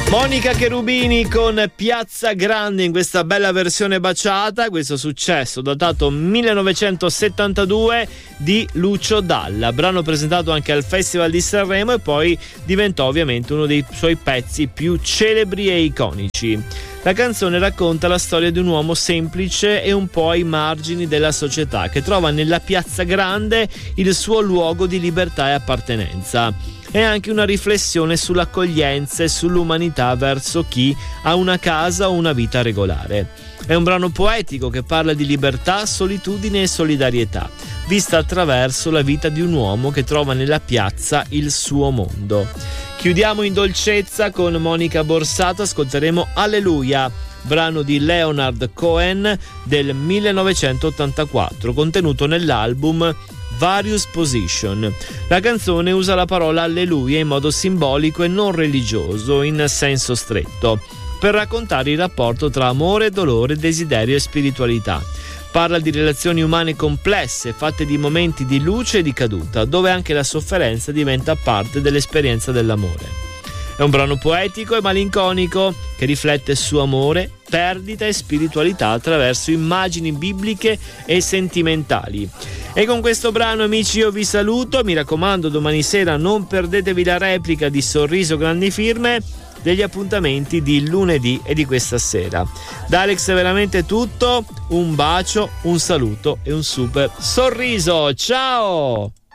Monica Cherubini con Piazza Grande in questa bella versione baciata. Questo successo datato 1972 di Lucio Dalla, brano presentato anche al Festival di Sanremo e poi diventò ovviamente uno dei suoi pezzi più celebri e iconici. La canzone racconta la storia di un uomo semplice e un po' ai margini della società che trova nella Piazza Grande il suo luogo di libertà e appartenenza. È anche una riflessione sull'accoglienza e sull'umanità verso chi ha una casa o una vita regolare. È un brano poetico che parla di libertà, solitudine e solidarietà, vista attraverso la vita di un uomo che trova nella piazza il suo mondo. Chiudiamo in dolcezza con Monica Borsato, ascolteremo Alleluia, brano di Leonard Cohen del 1984, contenuto nell'album Various Position. La canzone usa la parola alleluia in modo simbolico e non religioso in senso stretto, per raccontare il rapporto tra amore, dolore, desiderio e spiritualità. Parla di relazioni umane complesse, fatte di momenti di luce e di caduta, dove anche la sofferenza diventa parte dell'esperienza dell'amore. È un brano poetico e malinconico che riflette su amore, perdita e spiritualità attraverso immagini bibliche e sentimentali. E con questo brano, amici, io vi saluto. Mi raccomando, domani sera non perdetevi la replica di Sorriso Grandi Firme degli appuntamenti di lunedì e di questa sera. Da Alex è veramente tutto. Un bacio, un saluto e un super sorriso. Ciao!